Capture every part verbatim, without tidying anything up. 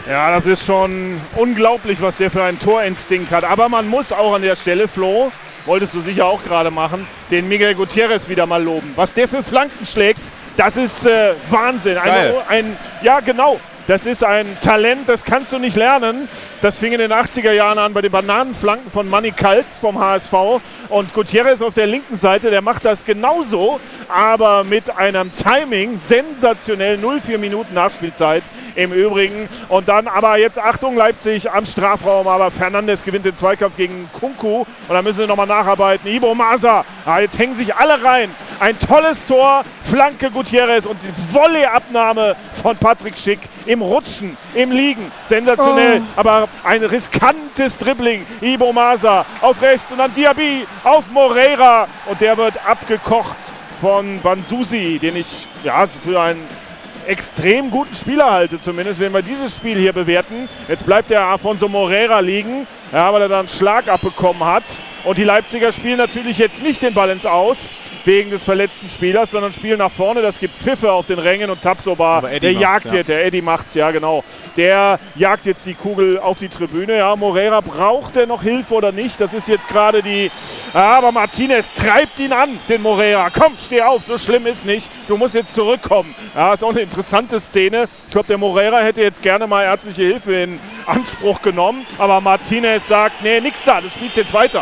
Ja, das ist schon unglaublich, was der für einen Torinstinkt hat. Aber man muss auch an der Stelle, Flo, wolltest du sicher auch gerade machen, den Miguel Gutierrez wieder mal loben. Was der für Flanken schlägt, das ist äh, Wahnsinn. Das ist geil. Ein, ein, ja, genau. Das ist ein Talent, das kannst du nicht lernen. Das fing in den achtziger Jahren an bei den Bananenflanken von Manny Kaltz vom H S V. Und Gutierrez auf der linken Seite, der macht das genauso, aber mit einem Timing sensationell. null Komma vier Minuten Nachspielzeit im Übrigen. Und dann aber jetzt, Achtung, Leipzig am Strafraum. Aber Fernandes gewinnt den Zweikampf gegen Kunku. Und da müssen wir nochmal nacharbeiten. Ibo Masa. Ah, jetzt hängen sich alle rein. Ein tolles Tor, Flanke Gutierrez und die Volleyabnahme von Patrick Schick im Rutschen, im Liegen. Sensationell, oh. aber ein riskantes Dribbling. Ibo Masa auf rechts und dann Diaby auf Moreira. Und der wird abgekocht von Banzusi, den ich ja für einen extrem guten Spieler halte, zumindest wenn wir dieses Spiel hier bewerten. Jetzt bleibt der Afonso Moreira liegen, ja, weil er dann einen Schlag abbekommen hat. Und die Leipziger spielen natürlich jetzt nicht den Ball ins Aus, wegen des verletzten Spielers, sondern spielen nach vorne. Das gibt Pfiffe auf den Rängen und Tapsoba, der jagt ja. jetzt, der Eddie macht's, ja genau. Der jagt jetzt die Kugel auf die Tribüne. Ja, Moreira, braucht er noch Hilfe oder nicht? Das ist jetzt gerade die, ja, aber Martinez treibt ihn an, den Moreira. Komm, steh auf, so schlimm ist nicht. Du musst jetzt zurückkommen. Ja, ist auch eine interessante Szene. Ich glaube, der Moreira hätte jetzt gerne mal ärztliche Hilfe in Anspruch genommen, aber Martinez sagt, nee, nix da, du spielst jetzt weiter.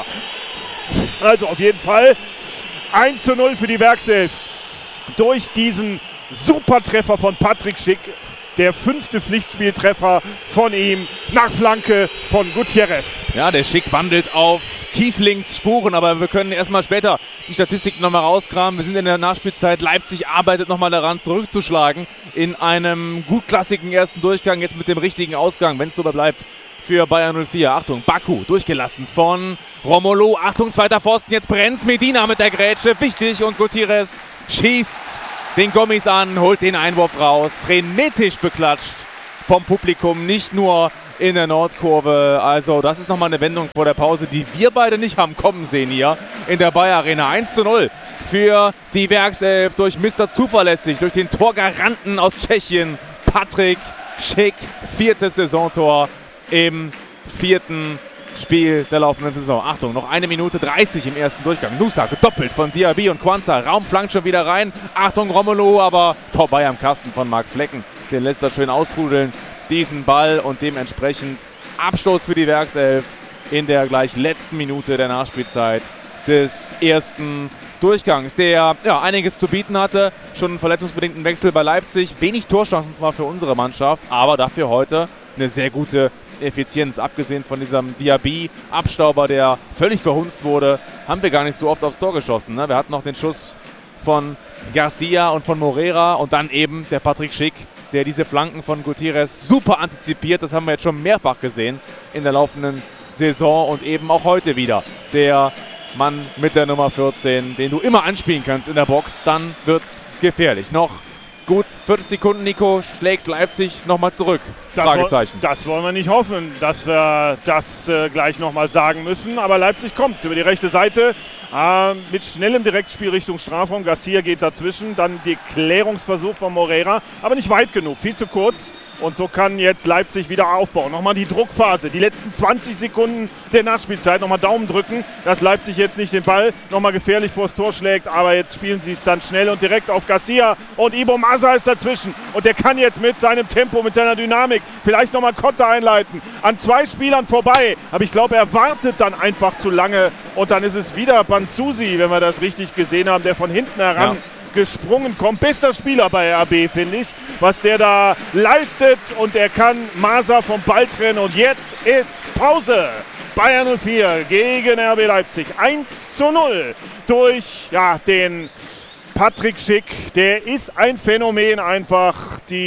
Also auf jeden Fall eins zu null für die Werkself durch diesen Supertreffer von Patrick Schick. Der fünfte Pflichtspieltreffer von ihm nach Flanke von Gutierrez. Ja, der Schick wandelt auf Kieslings Spuren, aber wir können erstmal später die Statistiken nochmal rauskramen. Wir sind in der Nachspielzeit. Leipzig arbeitet nochmal daran, zurückzuschlagen in einem gutklassigen ersten Durchgang, jetzt mit dem richtigen Ausgang, wenn es so bleibt. Für Bayern null vier. Achtung, Baku durchgelassen von Romolo. Achtung, zweiter Pfosten. Jetzt brennt's. Medina mit der Grätsche. Wichtig. Und Gutierrez schießt den Gommis an, holt den Einwurf raus. Frenetisch beklatscht vom Publikum. Nicht nur in der Nordkurve. Also das ist nochmal eine Wendung vor der Pause, die wir beide nicht haben kommen sehen hier in der Bayer Arena. eins zu null für die Werkself durch Mister Zuverlässig, durch den Torgaranten aus Tschechien. Patrick Schick. Viertes Saisontor im vierten Spiel der laufenden Saison. Achtung, noch eine Minute dreißig im ersten Durchgang. Nusa gedoppelt von Diaby und Quansah. Raum flankt schon wieder rein. Achtung, Romelu, aber vorbei am Kasten von Marc Flecken. Den lässt er schön austrudeln, diesen Ball, und dementsprechend Abstoß für die Werkself in der gleich letzten Minute der Nachspielzeit des ersten Durchgangs, der ja einiges zu bieten hatte. Schon einen verletzungsbedingten Wechsel bei Leipzig. Wenig Torchancen zwar für unsere Mannschaft, aber dafür heute eine sehr gute Effizienz. Abgesehen von diesem Diaby-Abstauber, der völlig verhunzt wurde, haben wir gar nicht so oft aufs Tor geschossen. Ne? Wir hatten noch den Schuss von Garcia und von Moreira und dann eben der Patrick Schick, der diese Flanken von Gutierrez super antizipiert. Das haben wir jetzt schon mehrfach gesehen in der laufenden Saison und eben auch heute wieder. Der Mann mit der Nummer vierzehn, den du immer anspielen kannst in der Box, dann wird's gefährlich. Noch gut vierzig Sekunden, Nico, schlägt Leipzig nochmal zurück? Das Fragezeichen. Wo, das wollen wir nicht hoffen, dass wir das äh, gleich nochmal sagen müssen. Aber Leipzig kommt über die rechte Seite äh, mit schnellem Direktspiel Richtung Strafraum. Garcia geht dazwischen. Dann der Klärungsversuch von Moreira, aber nicht weit genug, viel zu kurz. Und so kann jetzt Leipzig wieder aufbauen. Nochmal die Druckphase, die letzten zwanzig Sekunden der Nachspielzeit. Nochmal Daumen drücken, dass Leipzig jetzt nicht den Ball nochmal gefährlich vors Tor schlägt. Aber jetzt spielen sie es dann schnell und direkt auf Garcia. Und Ibo Masa ist dazwischen. Und der kann jetzt mit seinem Tempo, mit seiner Dynamik vielleicht nochmal Konter einleiten. An zwei Spielern vorbei. Aber ich glaube, er wartet dann einfach zu lange. Und dann ist es wieder Banzusi, wenn wir das richtig gesehen haben, der von hinten heran ja. gesprungen kommt. Bester Spieler bei R B, finde ich, was der da leistet. Und er kann Masa vom Ball trennen. Und jetzt ist Pause. Bayern null vier gegen R B Leipzig. eins zu null durch ja, den Patrick Schick. Der ist ein Phänomen einfach.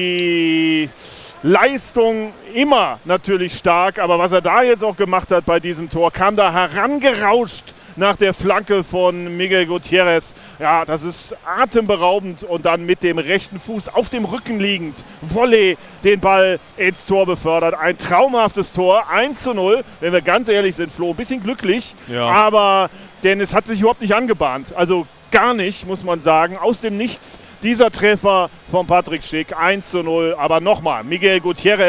Die Leistung immer natürlich stark, aber was er da jetzt auch gemacht hat bei diesem Tor, kam da herangerauscht nach der Flanke von Miguel Gutierrez. Ja, das ist atemberaubend und dann mit dem rechten Fuß auf dem Rücken liegend, Volley, den Ball ins Tor befördert. Ein traumhaftes Tor, eins zu null, wenn wir ganz ehrlich sind, Flo, ein bisschen glücklich, ja. aber denn es hat sich überhaupt nicht angebahnt, also gar nicht, muss man sagen, aus dem Nichts. Dieser Treffer von Patrick Schick, eins zu null, aber nochmal, Miguel Gutierrez,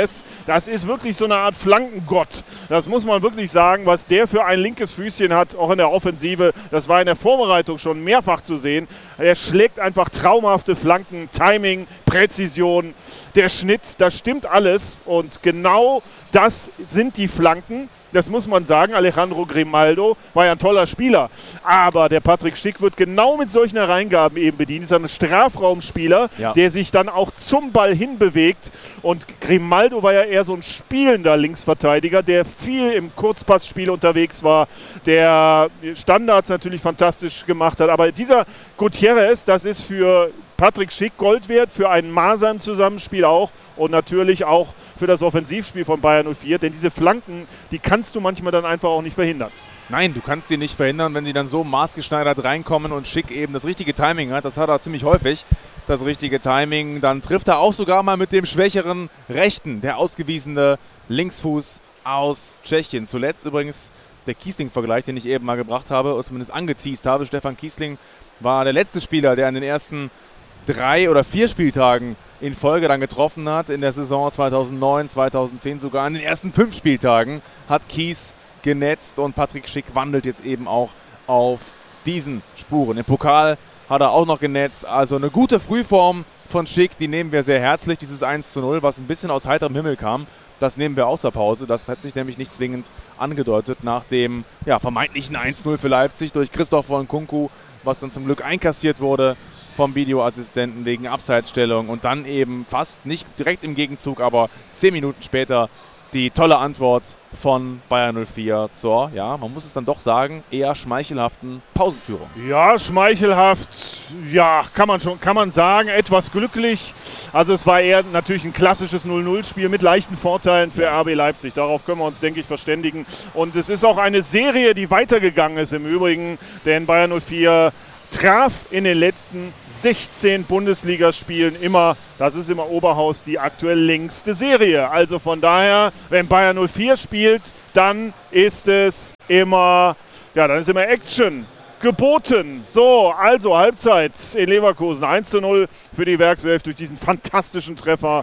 das ist wirklich so eine Art Flankengott. Das muss man wirklich sagen, was der für ein linkes Füßchen hat, auch in der Offensive. Das war in der Vorbereitung schon mehrfach zu sehen. Er schlägt einfach traumhafte Flanken, Timing, Präzision, der Schnitt, das stimmt alles. Und genau das sind die Flanken. Das muss man sagen, Alejandro Grimaldo war ja ein toller Spieler, aber der Patrick Schick wird genau mit solchen Hereingaben eben bedient. Ist ein Strafraumspieler, ja. der sich dann auch zum Ball hinbewegt, und Grimaldo war ja eher so ein spielender Linksverteidiger, der viel im Kurzpassspiel unterwegs war, der Standards natürlich fantastisch gemacht hat, aber dieser Gutierrez, das ist für Patrick Schick Gold wert, für ein Masern-Zusammenspiel auch und natürlich auch für das Offensivspiel von Bayer null vier, denn diese Flanken, die kannst du manchmal dann einfach auch nicht verhindern. Nein, du kannst sie nicht verhindern, wenn die dann so maßgeschneidert reinkommen und Schick eben das richtige Timing hat. Das hat er ziemlich häufig, das richtige Timing. Dann trifft er auch sogar mal mit dem schwächeren Rechten, der ausgewiesene Linksfuß aus Tschechien. Zuletzt übrigens der Kiesling-Vergleich, den ich eben mal gebracht habe, oder zumindest angeteased habe. Stefan Kiesling war der letzte Spieler, der in den ersten drei oder vier Spieltagen in Folge dann getroffen hat. In der Saison zweitausendneun, zweitausendzehn sogar. In den ersten fünf Spieltagen hat Kies genetzt und Patrick Schick wandelt jetzt eben auch auf diesen Spuren. Im Pokal hat er auch noch genetzt. Also eine gute Frühform von Schick, die nehmen wir sehr herzlich. Dieses eins zu null, was ein bisschen aus heiterem Himmel kam, das nehmen wir auch zur Pause. Das hat sich nämlich nicht zwingend angedeutet nach dem ja, vermeintlichen eins null für Leipzig durch Christopher Nkunku, was dann zum Glück einkassiert wurde vom Videoassistenten wegen Abseitsstellung und dann eben fast nicht direkt im Gegenzug, aber zehn Minuten später die tolle Antwort von Bayer null vier zur, ja, man muss es dann doch sagen, eher schmeichelhaften Pausenführung. Ja, schmeichelhaft, ja, kann man schon, kann man sagen, etwas glücklich. Also es war eher natürlich ein klassisches null null-Spiel mit leichten Vorteilen für R B Leipzig. Darauf können wir uns, denke ich, verständigen. Und es ist auch eine Serie, die weitergegangen ist im Übrigen, denn Bayer null vier traf in den letzten sechzehn Bundesligaspielen immer, das ist immer Oberhaus, die aktuell längste Serie. Also von daher, wenn Bayer null vier spielt, dann ist es immer, ja, dann ist immer Action geboten. So, also Halbzeit in Leverkusen, eins zu null für die Werkself durch diesen fantastischen Treffer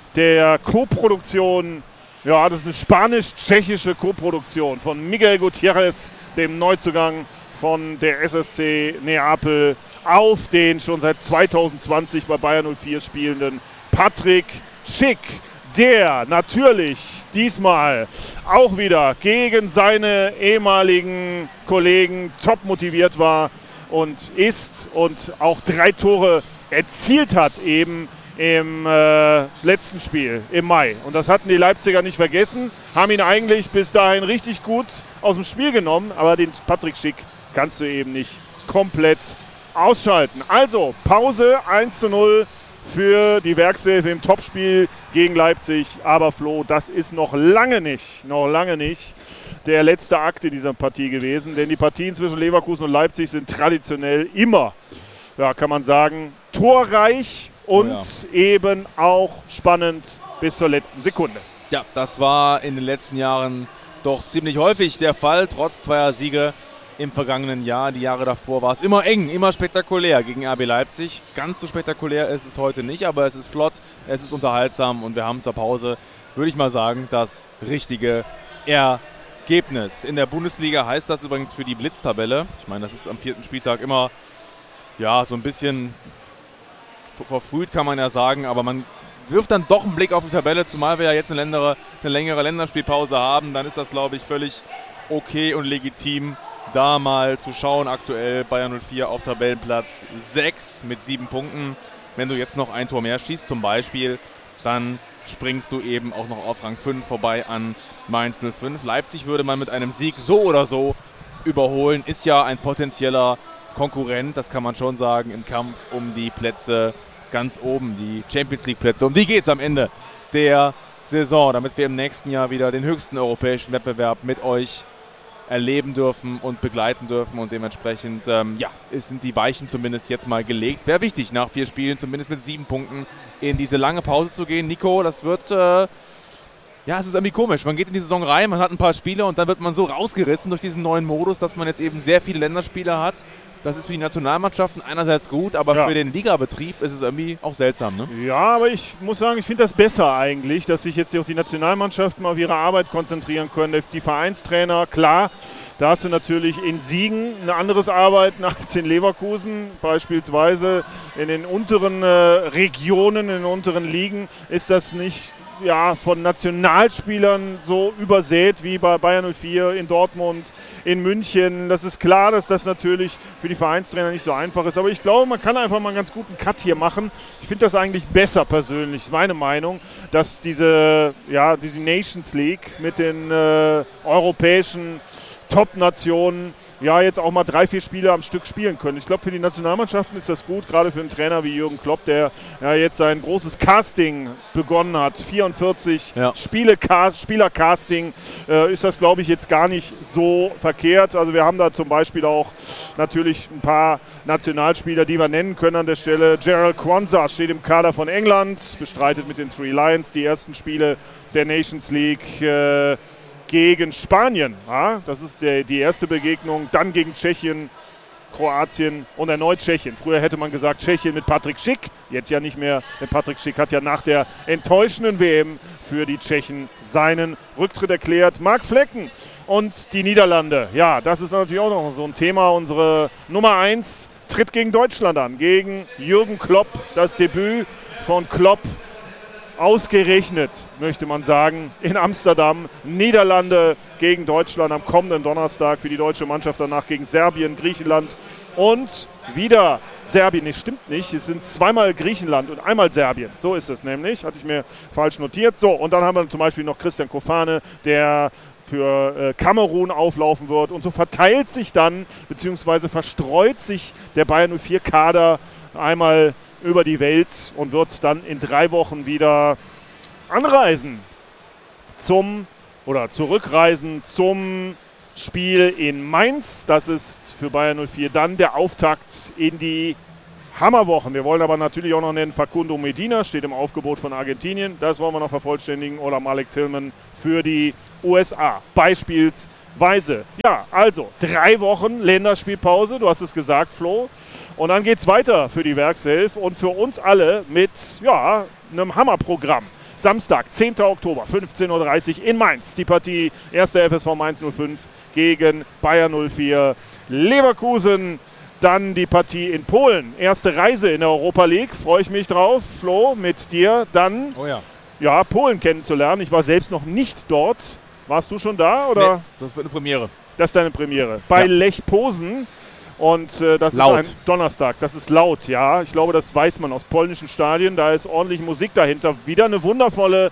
der Co-Produktion. Ja, das ist eine spanisch-tschechische Co-Produktion von Miguel Gutierrez, dem Neuzugang von der S S C Neapel, auf den schon seit zweitausendzwanzig bei Bayer null vier spielenden Patrick Schick, der natürlich diesmal auch wieder gegen seine ehemaligen Kollegen top motiviert war und ist und auch drei Tore erzielt hat eben im äh, letzten Spiel im Mai. Und das hatten die Leipziger nicht vergessen, haben ihn eigentlich bis dahin richtig gut aus dem Spiel genommen, aber den Patrick Schick kannst du eben nicht komplett ausschalten. Also Pause, eins zu null für die Werkself im Topspiel gegen Leipzig. Aber Flo, das ist noch lange nicht, noch lange nicht der letzte Akt in dieser Partie gewesen. Denn die Partien zwischen Leverkusen und Leipzig sind traditionell immer, ja, kann man sagen, torreich und oh ja. eben auch spannend bis zur letzten Sekunde. Ja, das war in den letzten Jahren doch ziemlich häufig der Fall, trotz zweier Siege im vergangenen Jahr. Die Jahre davor war es immer eng, immer spektakulär gegen R B Leipzig. Ganz so spektakulär ist es heute nicht, aber es ist flott, es ist unterhaltsam und wir haben zur Pause, würde ich mal sagen, das richtige Ergebnis. In der Bundesliga heißt das übrigens für die Blitztabelle, ich meine, das ist am vierten Spieltag immer ja, so ein bisschen verfrüht, kann man ja sagen, aber man wirft dann doch einen Blick auf die Tabelle, zumal wir ja jetzt eine längere, eine längere Länderspielpause haben, dann ist das, glaube ich, völlig okay und legitim, da mal zu schauen. Aktuell Bayer null vier auf Tabellenplatz sechs mit sieben Punkten. Wenn du jetzt noch ein Tor mehr schießt zum Beispiel, dann springst du eben auch noch auf Rang fünf vorbei an Mainz null fünf. Leipzig würde man mit einem Sieg so oder so überholen. Ist ja ein potenzieller Konkurrent, das kann man schon sagen, im Kampf um die Plätze ganz oben, die Champions League Plätze. Um die geht es am Ende der Saison, damit wir im nächsten Jahr wieder den höchsten europäischen Wettbewerb mit euch erleben dürfen und begleiten dürfen und dementsprechend ähm, ja, sind die Weichen zumindest jetzt mal gelegt. Wäre wichtig, nach vier Spielen zumindest mit sieben Punkten in diese lange Pause zu gehen. Nico, das wird äh, Ja, es ist irgendwie komisch. Man geht in die Saison rein, man hat ein paar Spiele und dann wird man so rausgerissen durch diesen neuen Modus, dass man jetzt eben sehr viele Länderspiele hat. Das ist für die Nationalmannschaften einerseits gut, aber ja. für den Ligabetrieb ist es irgendwie auch seltsam, ne? Ja, aber ich muss sagen, ich finde das besser eigentlich, dass sich jetzt auch die Nationalmannschaften auf ihre Arbeit konzentrieren können. Die Vereinstrainer, klar, da hast du natürlich in Siegen ein anderes Arbeiten als in Leverkusen. Beispielsweise in den unteren äh, Regionen, in den unteren Ligen ist das nicht ja, von Nationalspielern so übersät wie bei Bayer null vier in Dortmund, in München. Das ist klar, dass das natürlich für die Vereinstrainer nicht so einfach ist. Aber ich glaube, man kann einfach mal einen ganz guten Cut hier machen. Ich finde das eigentlich besser persönlich, ist meine Meinung, dass diese, ja, diese Nations League mit den äh, europäischen Top-Nationen ja jetzt auch mal drei, vier Spiele am Stück spielen können. Ich glaube, für die Nationalmannschaften ist das gut, gerade für einen Trainer wie Jürgen Klopp, der ja jetzt sein großes Casting begonnen hat. vierundvierzig ja. Spiele, Spieler-Casting äh, ist das, glaube ich, jetzt gar nicht so verkehrt. Also wir haben da zum Beispiel auch natürlich ein paar Nationalspieler, die wir nennen können an der Stelle. Gerald Quansah steht im Kader von England, bestreitet mit den Three Lions die ersten Spiele der Nations League äh, gegen Spanien. Ja, das ist der, die erste Begegnung. Dann gegen Tschechien, Kroatien und erneut Tschechien. Früher hätte man gesagt Tschechien mit Patrick Schick. Jetzt ja nicht mehr. Denn Patrick Schick hat ja nach der enttäuschenden W M für die Tschechen seinen Rücktritt erklärt. Marc Flecken und die Niederlande. Ja, das ist natürlich auch noch so ein Thema. Unsere Nummer eins tritt gegen Deutschland an. Gegen Jürgen Klopp. Das Debüt von Klopp. Ausgerechnet, möchte man sagen, in Amsterdam. Niederlande gegen Deutschland am kommenden Donnerstag für die deutsche Mannschaft. Danach gegen Serbien, Griechenland und wieder Serbien. Nee, stimmt nicht. Es sind zweimal Griechenland und einmal Serbien. So ist es nämlich. Hatte ich mir falsch notiert. So, und dann haben wir zum Beispiel noch Christian Kofane, der für äh, Kamerun auflaufen wird. Und so verteilt sich dann, beziehungsweise verstreut sich der Bayer null vier Kader einmal über die Welt und wird dann in drei Wochen wieder anreisen zum oder zurückreisen zum Spiel in Mainz. Das ist für Bayer null vier dann der Auftakt in die Hammerwochen. Wir wollen aber natürlich auch noch nennen, Facundo Medina steht im Aufgebot von Argentinien. Das wollen wir noch vervollständigen. Oder Malik Tillman für die U S A. Beispielsweise. Ja, also drei Wochen Länderspielpause. Du hast es gesagt, Flo. Und dann geht es weiter für die Werkself und für uns alle mit ja, einem Hammerprogramm. Samstag, zehnten Oktober, fünfzehn Uhr dreißig in Mainz. Die Partie erster F S V Mainz null fünf gegen Bayer null vier Leverkusen. Dann die Partie in Polen. Erste Reise in der Europa League. Freue ich mich drauf, Flo, mit dir dann oh ja. Ja, Polen kennenzulernen. Ich war selbst noch nicht dort. Warst du schon da? Oder? Nee, das wird eine Premiere. Das ist deine Premiere. Bei ja. Lech Posen. Und äh, das laut. ist ein Donnerstag. Das ist laut, ja. Ich glaube, das weiß man aus polnischen Stadien. Da ist ordentlich Musik dahinter. Wieder eine wundervolle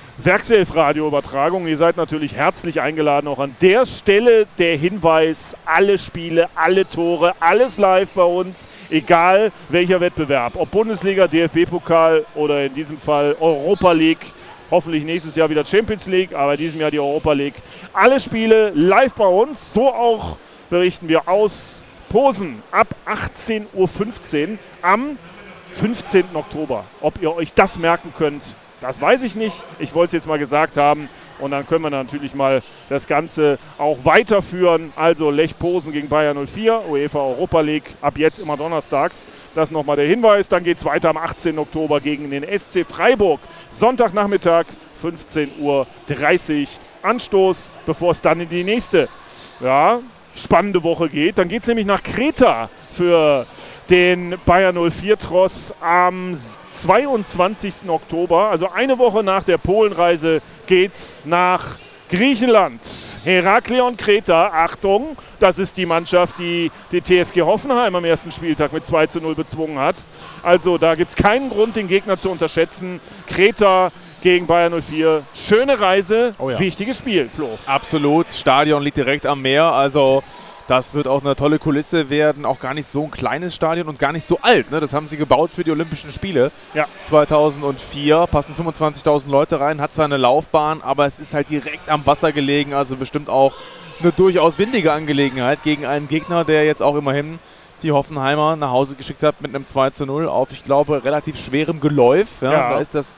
Werkself-Radio-Übertragung. Ihr seid natürlich herzlich eingeladen. Auch an der Stelle der Hinweis, alle Spiele, alle Tore, alles live bei uns. Egal welcher Wettbewerb. Ob Bundesliga, D F B-Pokal oder in diesem Fall Europa League. Hoffentlich nächstes Jahr wieder Champions League, aber in diesem Jahr die Europa League. Alle Spiele live bei uns. So auch berichten wir aus Posen ab achtzehn Uhr fünfzehn am fünfzehnten Oktober. Ob ihr euch das merken könnt, das weiß ich nicht. Ich wollte es jetzt mal gesagt haben. Und dann können wir natürlich mal das Ganze auch weiterführen. Also Lech Posen gegen Bayer null vier, UEFA Europa League, ab jetzt immer donnerstags. Das nochmal der Hinweis. Dann geht es weiter am achtzehnten Oktober gegen den S C Freiburg. Sonntagnachmittag, fünfzehn Uhr dreißig. Anstoß, bevor es dann in die nächste ja, spannende Woche geht. Dann geht es nämlich nach Kreta für den Bayer null vier Tross am zweiundzwanzigsten Oktober. Also eine Woche nach der Polenreise geht's nach Griechenland. Heraklion Kreta, Achtung, das ist die Mannschaft, die die T S G Hoffenheim am ersten Spieltag mit zwei zu null bezwungen hat. Also da gibt es keinen Grund, den Gegner zu unterschätzen. Kreta gegen Bayer null vier. Schöne Reise, oh ja. Wichtiges Spiel, Flo. Absolut, Stadion liegt direkt am Meer, also das wird auch eine tolle Kulisse werden. Auch gar nicht so ein kleines Stadion und gar nicht so alt. Ne? Das haben sie gebaut für die Olympischen Spiele. Ja. zweitausendvier passen fünfundzwanzigtausend Leute rein, hat zwar eine Laufbahn, aber es ist halt direkt am Wasser gelegen. Also bestimmt auch eine durchaus windige Angelegenheit gegen einen Gegner, der jetzt auch immerhin die Hoffenheimer nach Hause geschickt hat mit einem zwei zu null auf, ich glaube, relativ schwerem Geläuf. Ja? Ja. Da ist das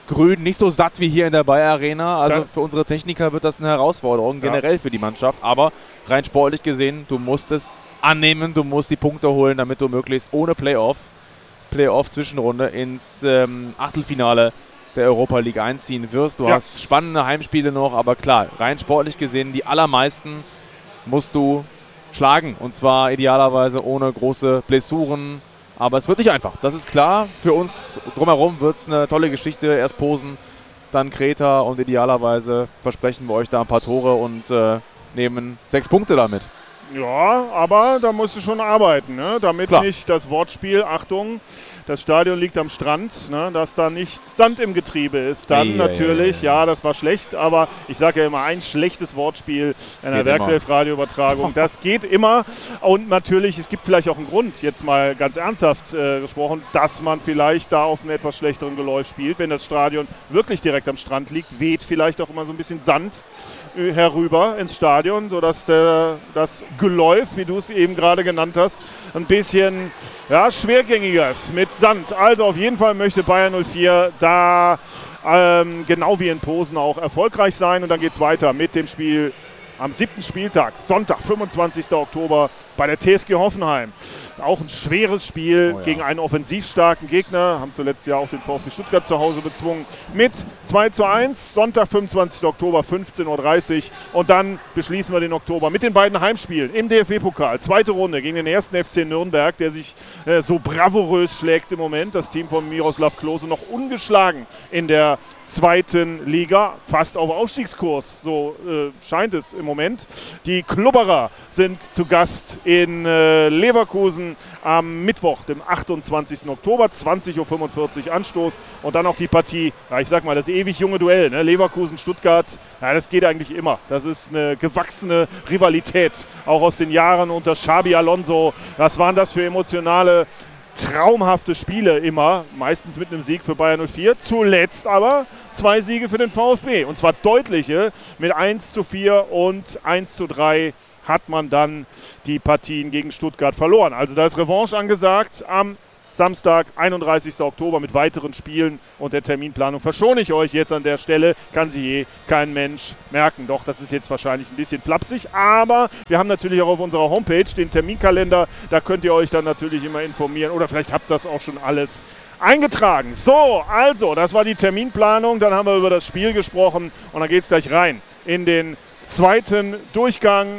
Grün nicht so satt wie hier in der Bayer Arena. Also Da- für unsere Techniker wird das eine Herausforderung, Ja. generell für die Mannschaft. Aber rein sportlich gesehen, du musst es annehmen, du musst die Punkte holen, damit du möglichst ohne Playoff, Playoff-Zwischenrunde ins ähm, Achtelfinale der Europa League einziehen wirst. Du Ja. hast spannende Heimspiele noch, aber klar, rein sportlich gesehen, die allermeisten musst du schlagen. Und zwar idealerweise ohne große Blessuren. Aber es wird nicht einfach, das ist klar. Für uns drumherum wird es eine tolle Geschichte. Erst Posen, dann Kreta und idealerweise versprechen wir euch da ein paar Tore und äh, nehmen sechs Punkte damit. Ja, aber da musst du schon arbeiten, ne? Damit Klar. nicht das Wortspiel, Achtung, das Stadion liegt am Strand, ne? Dass da nicht Sand im Getriebe ist. Dann Ei, natürlich, ei, ei, ei. ja, das war schlecht, aber ich sage ja immer, ein schlechtes Wortspiel in der Geht Werkself-Radioübertragung, das geht immer. Und natürlich, es gibt vielleicht auch einen Grund, jetzt mal ganz ernsthaft äh, gesprochen, dass man vielleicht da auf einem etwas schlechteren Geläuf spielt. Wenn das Stadion wirklich direkt am Strand liegt, weht vielleicht auch immer so ein bisschen Sand äh, herüber ins Stadion, sodass der, das Geläuf, wie du es eben gerade genannt hast, ein bisschen ja, schwergängiger ist mit Sand. Also auf jeden Fall möchte Bayer null vier da ähm, genau wie in Posen auch erfolgreich sein. Und dann geht es weiter mit dem Spiel am siebten Spieltag, Sonntag, fünfundzwanzigster Oktober bei der T S G Hoffenheim. Auch ein schweres Spiel Oh ja. gegen einen offensivstarken Gegner. Haben zuletzt ja auch den VfB Stuttgart zu Hause bezwungen. Mit zwei zu eins. Sonntag, fünfundzwanzigster Oktober, fünfzehn Uhr dreißig. Und dann beschließen wir den Oktober mit den beiden Heimspielen im D F B-Pokal. Zweite Runde gegen den ersten F C Nürnberg, der sich äh, so bravourös schlägt im Moment. Das Team von Miroslav Klose noch ungeschlagen in der zweiten Liga. Fast auf Aufstiegskurs, so äh, scheint es im Moment. Die Klubberer sind zu Gast in äh, Leverkusen am Mittwoch, dem achtundzwanzigsten Oktober, zwanzig Uhr fünfundvierzig Anstoß. Und dann auch die Partie, ja, ich sag mal, das ewig junge Duell, ne? Leverkusen-Stuttgart, ja, das geht eigentlich immer. Das ist eine gewachsene Rivalität, auch aus den Jahren unter Xabi Alonso. Was waren das für emotionale, traumhafte Spiele immer, meistens mit einem Sieg für Bayer null vier. Zuletzt aber zwei Siege für den VfB. Und zwar deutliche, mit eins zu vier und eins zu drei hat man dann die Partien gegen Stuttgart verloren. Also da ist Revanche angesagt am Samstag, einunddreißigster Oktober mit weiteren Spielen und der Terminplanung verschone ich euch jetzt an der Stelle, kann sie je kein Mensch merken. Doch, das ist jetzt wahrscheinlich ein bisschen flapsig, aber wir haben natürlich auch auf unserer Homepage den Terminkalender, da könnt ihr euch dann natürlich immer informieren oder vielleicht habt ihr das auch schon alles eingetragen. So, also, das war die Terminplanung, dann haben wir über das Spiel gesprochen und dann geht es gleich rein in den zweiten Durchgang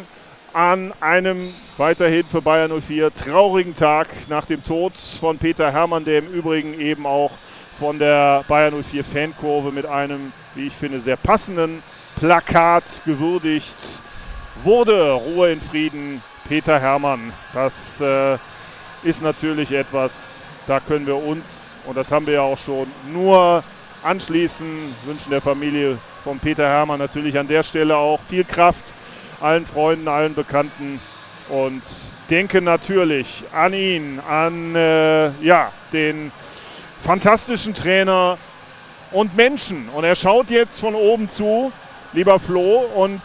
an einem weiterhin für Bayer null vier traurigen Tag nach dem Tod von Peter Hermann, der im Übrigen eben auch von der Bayer null vier Fankurve mit einem, wie ich finde, sehr passenden Plakat gewürdigt wurde. Ruhe in Frieden, Peter Hermann. Das äh, ist natürlich etwas, da können wir uns, und das haben wir ja auch schon, nur anschließen, wünschen der Familie von Peter Hermann natürlich an der Stelle auch viel Kraft, allen Freunden, allen Bekannten und denke natürlich an ihn, an äh, ja, den fantastischen Trainer und Menschen. Und er schaut jetzt von oben zu, lieber Flo, und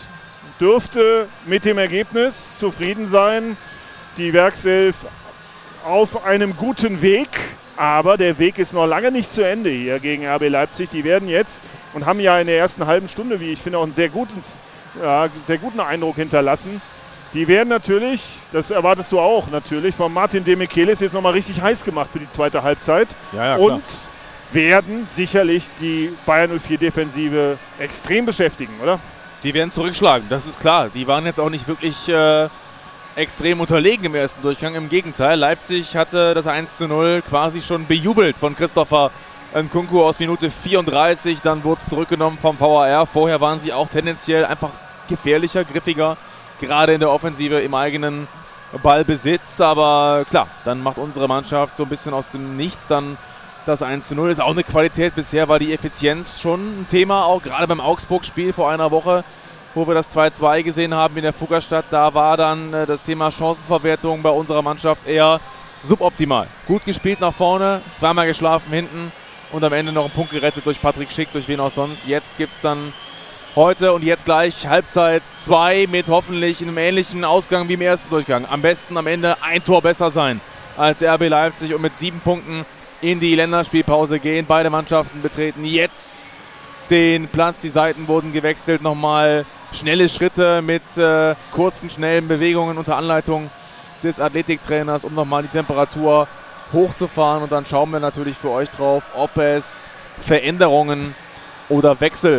dürfte mit dem Ergebnis zufrieden sein. Die Werkself auf einem guten Weg, aber der Weg ist noch lange nicht zu Ende hier gegen R B Leipzig. Die werden jetzt und haben ja in der ersten halben Stunde, wie ich finde, auch einen sehr guten Ja, sehr guten Eindruck hinterlassen. Die werden natürlich, das erwartest du auch natürlich, von Martin Demichelis jetzt nochmal richtig heiß gemacht für die zweite Halbzeit. Ja, ja, klar. Und werden sicherlich die Bayer null vier Defensive extrem beschäftigen, oder? Die werden zurückschlagen, das ist klar. Die waren jetzt auch nicht wirklich äh, extrem unterlegen im ersten Durchgang. Im Gegenteil, Leipzig hatte das eins zu null quasi schon bejubelt von Christopher Nkunku aus Minute vierunddreißig. Dann wurde es zurückgenommen vom V A R. Vorher waren sie auch tendenziell einfach gefährlicher, griffiger, gerade in der Offensive im eigenen Ballbesitz. Aber klar, dann macht unsere Mannschaft so ein bisschen aus dem Nichts dann das eins zu null. Ist auch eine Qualität. Bisher war die Effizienz schon ein Thema, auch gerade beim Augsburg-Spiel vor einer Woche, wo wir das zwei zu zwei gesehen haben in der Fuggerstadt. Da war dann äh, das Thema Chancenverwertung bei unserer Mannschaft eher suboptimal. Gut gespielt nach vorne, zweimal geschlafen hinten und am Ende noch einen Punkt gerettet durch Patrick Schick, durch wen auch sonst. Jetzt gibt es dann heute und jetzt gleich Halbzeit zwei mit hoffentlich einem ähnlichen Ausgang wie im ersten Durchgang. Am besten am Ende ein Tor besser sein als R B Leipzig und mit sieben Punkten in die Länderspielpause gehen. Beide Mannschaften betreten jetzt den Platz. Die Seiten wurden gewechselt. Nochmal schnelle Schritte mit äh, kurzen, schnellen Bewegungen unter Anleitung des Athletiktrainers, um nochmal die Temperatur hochzufahren. Und dann schauen wir natürlich für euch drauf, ob es Veränderungen oder Wechsel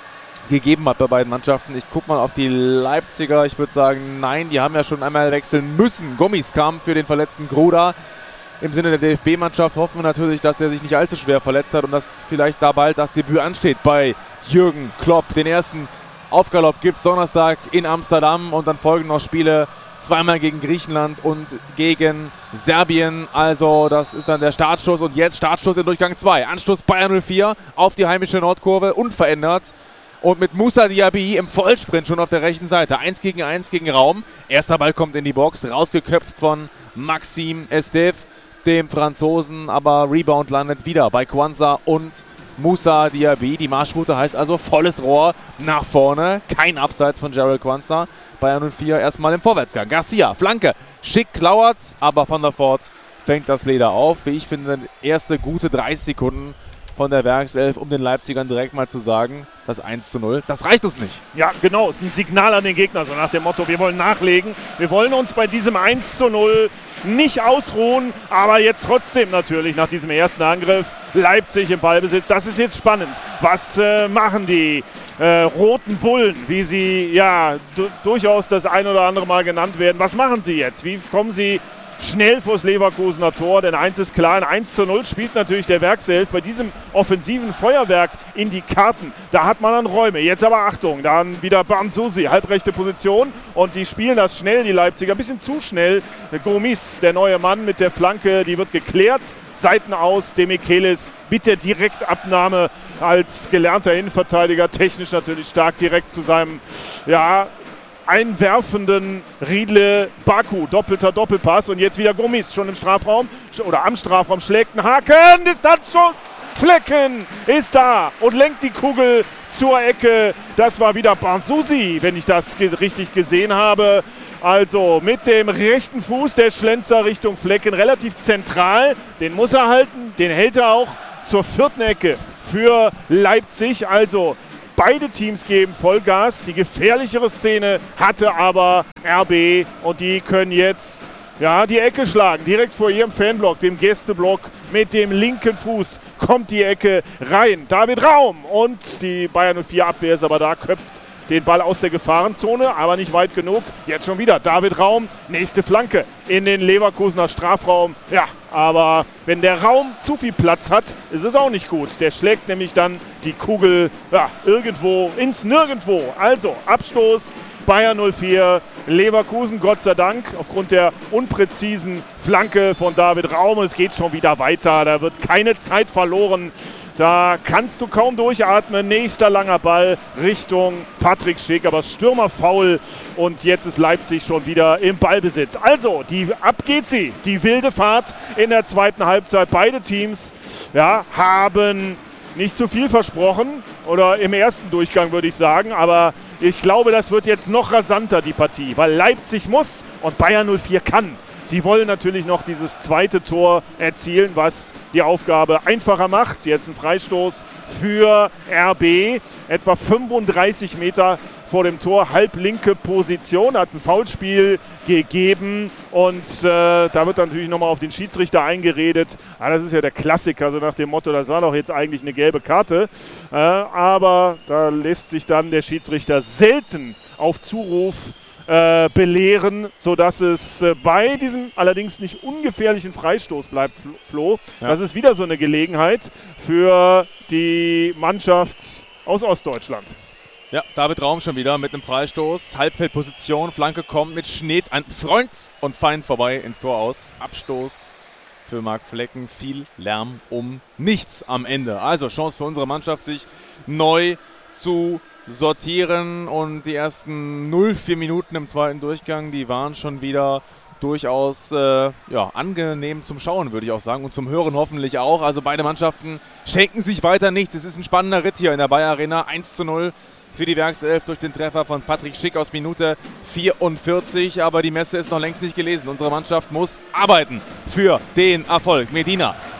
gegeben hat bei beiden Mannschaften. Ich gucke mal auf die Leipziger. Ich würde sagen, nein, die haben ja schon einmal wechseln müssen. Gummis kam für den verletzten Gruda. Im Sinne der D F B-Mannschaft hoffen wir natürlich, dass der sich nicht allzu schwer verletzt hat und dass vielleicht da bald das Debüt ansteht bei Jürgen Klopp. Den ersten Aufgalopp gibt es Donnerstag in Amsterdam und dann folgen noch Spiele zweimal gegen Griechenland und gegen Serbien. Also das ist dann der Startschuss und jetzt Startschuss in Durchgang zwei. Anstoß Bayer null vier auf die heimische Nordkurve, unverändert. Und mit Moussa Diaby im Vollsprint schon auf der rechten Seite. Eins gegen eins gegen Raum. Erster Ball kommt in die Box, rausgeköpft von Maxime Estève, dem Franzosen. Aber Rebound landet wieder bei Quansah und Moussa Diaby. Die Marschroute heißt also volles Rohr nach vorne. Kein Abseits von Jarell Quansah. Bayern null vier erstmal im Vorwärtsgang. Garcia, Flanke. Schick lauert, aber Van der Voort fängt das Leder auf. Wie ich finde, erste gute dreißig Sekunden von der Werkself, um den Leipzigern direkt mal zu sagen, das eins zu null, das reicht uns nicht. Ja, genau, es ist ein Signal an den Gegner, so nach dem Motto, wir wollen nachlegen, wir wollen uns bei diesem eins zu null nicht ausruhen, aber jetzt trotzdem natürlich nach diesem ersten Angriff Leipzig im Ballbesitz. Das ist jetzt spannend. Was äh, machen die äh, roten Bullen, wie sie ja du- durchaus das ein oder andere Mal genannt werden? Was machen sie jetzt? Wie kommen sie schnell vors Leverkusener Tor, denn eins ist klar, ein eins zu null spielt natürlich der Werkself bei diesem offensiven Feuerwerk in die Karten. Da hat man dann Räume. Jetzt aber Achtung, dann wieder Banzusi, halbrechte Position und die spielen das schnell, die Leipziger, ein bisschen zu schnell. Gomis, der neue Mann mit der Flanke, die wird geklärt, Seiten aus, Demichelis mit der Direktabnahme als gelernter Innenverteidiger, technisch natürlich stark, direkt zu seinem, ja, einwerfenden Riedle Baku, doppelter Doppelpass und jetzt wieder Gummis schon im Strafraum oder am Strafraum, schlägt einen Haken, Distanzschuss, Flecken ist da und lenkt die Kugel zur Ecke. Das war wieder Banzusi, wenn ich das ge- richtig gesehen habe. Also mit dem rechten Fuß der Schlenzer Richtung Flecken, relativ zentral, den muss er halten, den hält er auch zur vierten Ecke für Leipzig. Also beide Teams geben Vollgas. Die gefährlichere Szene hatte aber R B und die können jetzt ja, die Ecke schlagen. Direkt vor ihrem Fanblock, dem Gästeblock mit dem linken Fuß kommt die Ecke rein. David Raum und die Bayern null vier Abwehr ist aber da, köpft den Ball aus der Gefahrenzone, aber nicht weit genug. Jetzt schon wieder David Raum, nächste Flanke in den Leverkusener Strafraum. Ja, aber wenn der Raum zu viel Platz hat, ist es auch nicht gut. Der schlägt nämlich dann die Kugel ja, irgendwo ins Nirgendwo. Also Abstoß, Bayern null vier, Leverkusen, Gott sei Dank, aufgrund der unpräzisen Flanke von David Raum. Es geht schon wieder weiter, da wird keine Zeit verloren. Da kannst du kaum durchatmen. Nächster langer Ball Richtung Patrick Schick, aber Stürmerfoul und jetzt ist Leipzig schon wieder im Ballbesitz. Also, die, ab geht sie, die wilde Fahrt in der zweiten Halbzeit. Beide Teams ja, haben nicht zu viel versprochen oder im ersten Durchgang würde ich sagen, aber ich glaube, das wird jetzt noch rasanter, die Partie, weil Leipzig muss und Bayern null vier kann. Sie wollen natürlich noch dieses zweite Tor erzielen, was die Aufgabe einfacher macht. Jetzt ein Freistoß für R B, etwa fünfunddreißig Meter vor dem Tor, halblinke Position, hat es ein Foulspiel gegeben und äh, da wird dann natürlich nochmal auf den Schiedsrichter eingeredet. Ah, das ist ja der Klassiker, so nach dem Motto, das war doch jetzt eigentlich eine gelbe Karte, äh, aber da lässt sich dann der Schiedsrichter selten auf Zuruf Äh, belehren, sodass es äh, bei diesem allerdings nicht ungefährlichen Freistoß bleibt, Flo. Ja. Das ist wieder so eine Gelegenheit für die Mannschaft aus Ostdeutschland. Ja, David Raum schon wieder mit einem Freistoß. Halbfeldposition, Flanke kommt mit Schnitt an Freund und Feind vorbei ins Tor aus. Abstoß für Marc Flecken. Viel Lärm um nichts am Ende. Also Chance für unsere Mannschaft, sich neu zu sortieren und die ersten null Komma vier Minuten im zweiten Durchgang, die waren schon wieder durchaus äh, ja, angenehm zum Schauen, würde ich auch sagen, und zum Hören hoffentlich auch. Also beide Mannschaften schenken sich weiter nichts. Es ist ein spannender Ritt hier in der Bayer Arena. eins zu null für die Werkself durch den Treffer von Patrick Schick aus Minute vierundvierzig. Aber die Messe ist noch längst nicht gelesen. Unsere Mannschaft muss arbeiten für den Erfolg. Medina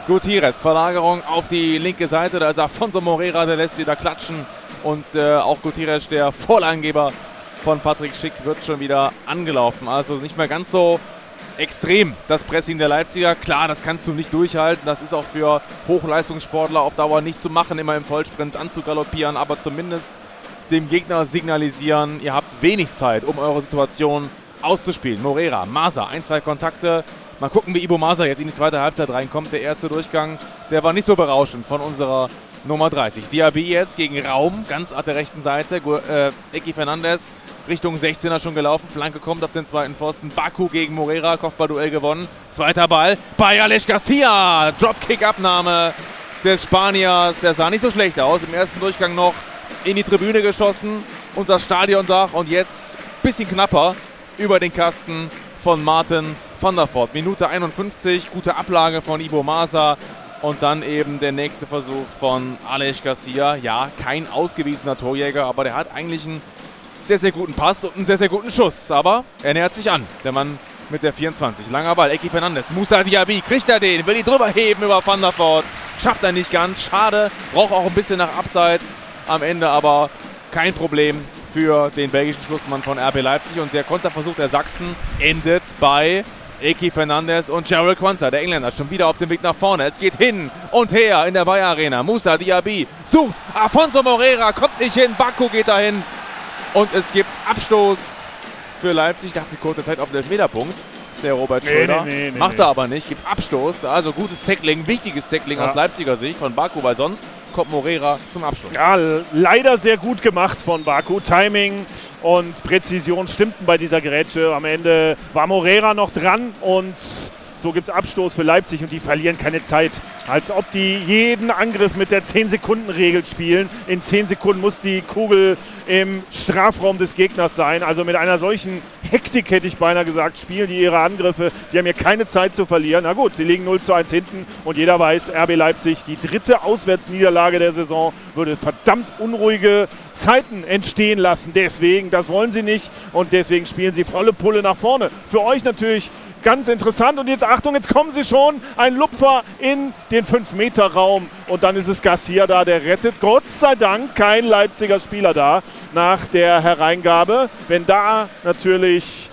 Gutierrez, Verlagerung auf die linke Seite. Da ist Afonso Moreira, der lässt wieder klatschen. Und äh, auch Gutierrez, der Vorlagengeber von Patrick Schick, wird schon wieder angelaufen. Also nicht mehr ganz so extrem das Pressing der Leipziger. Klar, das kannst du nicht durchhalten. Das ist auch für Hochleistungssportler auf Dauer nicht zu machen, immer im Vollsprint anzugaloppieren. Aber zumindest dem Gegner signalisieren, ihr habt wenig Zeit, um eure Situation auszuspielen. Moreira, Masa, ein, zwei Kontakte. Mal gucken, wie Ibo Masa jetzt in die zweite Halbzeit reinkommt. Der erste Durchgang, der war nicht so berauschend von unserer Nummer dreißig. Diaby jetzt gegen Raum, ganz auf der rechten Seite. Äh, Eki Fernandes Richtung sechzehner schon gelaufen. Flanke kommt auf den zweiten Pfosten. Baku gegen Moreira, Kopfballduell gewonnen. Zweiter Ball bei Aleix Garcia. Dropkick-Abnahme des Spaniers. Der sah nicht so schlecht aus. Im ersten Durchgang noch in die Tribüne geschossen, unter das Stadiondach und jetzt ein bisschen knapper über den Kasten von Martin van der Voort. Minute einundfünfzig, gute Ablage von Ibo Masa und dann eben der nächste Versuch von Aleix Garcia. Ja, kein ausgewiesener Torjäger, aber der hat eigentlich einen sehr, sehr guten Pass und einen sehr, sehr guten Schuss. Aber er nähert sich an, der Mann mit der vierundzwanzig. Langer Ball, Eki Fernandes, Moussa Diaby, kriegt er den, will ihn drüber heben über Van der Voort. Schafft er nicht ganz, schade, braucht auch ein bisschen nach Abseits. Am Ende aber kein Problem für den belgischen Schlussmann von R B Leipzig. Und der Konterversuch der Sachsen endet bei Eki Fernandes und Jarell Quansah, der Engländer, schon wieder auf dem Weg nach vorne. Es geht hin und her in der Bayer Arena. Moussa Diaby sucht Afonso Moreira, kommt nicht hin. Baku geht dahin. Und es gibt Abstoß für Leipzig. Dachte sie kurze Zeit auf den Elfmeterpunkt. Der Robert nee, Schröder. Nee, nee, nee, Macht nee. er aber nicht. Gibt Abstoß. Also gutes Tackling, wichtiges Tackling ja. aus Leipziger Sicht von Baku, weil sonst kommt Moreira zum Abschluss. Ja, leider sehr gut gemacht von Baku. Timing und Präzision stimmten bei dieser Grätsche. Am Ende war Moreira noch dran und so gibt es Abstoß für Leipzig und die verlieren keine Zeit. Als ob die jeden Angriff mit der zehn-Sekunden-Regel spielen. In zehn Sekunden muss die Kugel im Strafraum des Gegners sein. Also mit einer solchen Hektik, hätte ich beinahe gesagt, spielen die ihre Angriffe. Die haben hier keine Zeit zu verlieren. Na gut, sie liegen null zu eins hinten und jeder weiß, R B Leipzig, die dritte Auswärtsniederlage der Saison, würde verdammt unruhige Zeiten entstehen lassen. Deswegen, das wollen sie nicht und deswegen spielen sie volle Pulle nach vorne. Für euch natürlich ganz interessant und jetzt Achtung, jetzt kommen sie schon, ein Lupfer in den fünf Meter Raum und dann ist es Garcia da, der rettet. Gott sei Dank kein Leipziger Spieler da nach der Hereingabe. Wenn da natürlich